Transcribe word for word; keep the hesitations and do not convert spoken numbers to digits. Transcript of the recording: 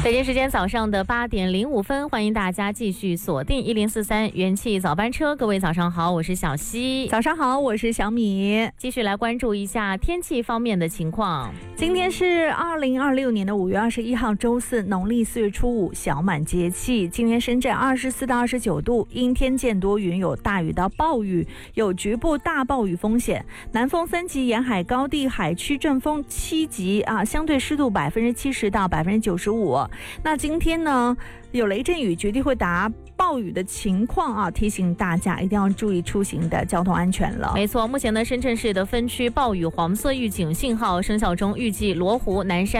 北京时间早上的八点零五分，欢迎大家继续锁定一零四三元气早班车。各位早上好，我是小溪。 早上好，我是小米。 继续来关注一下天气方面的情况。 今天是二零二六年的五月二十一号，周四，农历四月初五，小满节气。今天深圳二十四到二十九度，阴天见多云，有大雨到暴雨，有局部大暴雨风险。南风三级，沿海高地海区阵风七级啊，相对湿度百分之七十到百分之九十五。那今天呢，有雷阵雨，绝对会打暴雨的情况啊，提醒大家一定要注意出行的交通安全了。 没错，目前呢，深圳市的分区暴雨黄色预警信号生效中，预计罗湖、南山